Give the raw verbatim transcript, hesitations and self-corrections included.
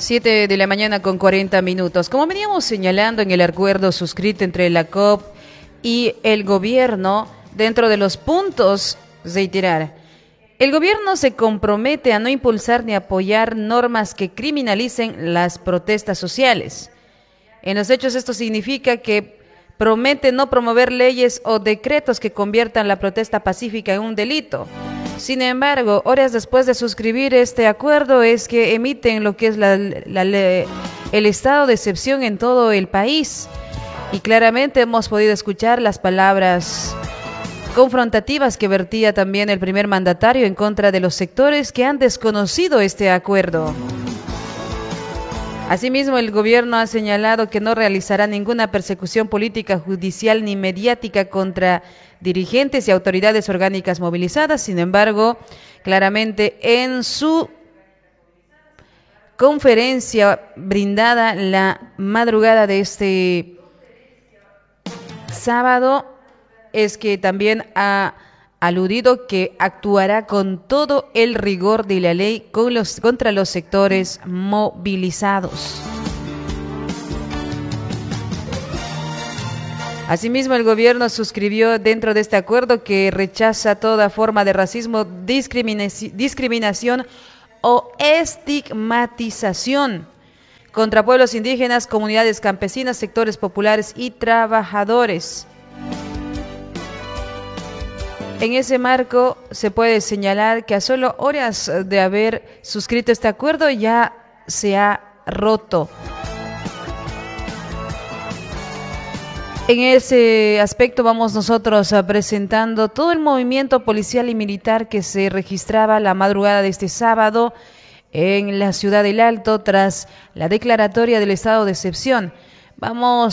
Siete de la mañana con cuarenta minutos. Como veníamos señalando en el acuerdo suscrito entre la C O P y el gobierno, dentro de los puntos, reiterar, el gobierno se compromete a no impulsar ni apoyar normas que criminalicen las protestas sociales. En los hechos esto significa que promete no promover leyes o decretos que conviertan la protesta pacífica en un delito. Sin embargo, horas después de suscribir este acuerdo es que emiten lo que es la, la, la, el estado de excepción en todo el país. Y claramente hemos podido escuchar las palabras confrontativas que vertía también el primer mandatario en contra de los sectores que han desconocido este acuerdo. Asimismo, el gobierno ha señalado que no realizará ninguna persecución política, judicial ni mediática contra dirigentes y autoridades orgánicas movilizadas. Sin embargo, claramente en su conferencia brindada la madrugada de este sábado, es que también ha aludido que actuará con todo el rigor de la ley con los, contra los sectores movilizados. Asimismo, el gobierno suscribió dentro de este acuerdo que rechaza toda forma de racismo, discriminaci- discriminación o estigmatización contra pueblos indígenas, comunidades campesinas, sectores populares y trabajadores. En ese marco se puede señalar que a solo horas de haber suscrito este acuerdo ya se ha roto. En ese aspecto vamos nosotros presentando todo el movimiento policial y militar que se registraba la madrugada de este sábado en la ciudad del Alto tras la declaratoria del estado de excepción. Vamos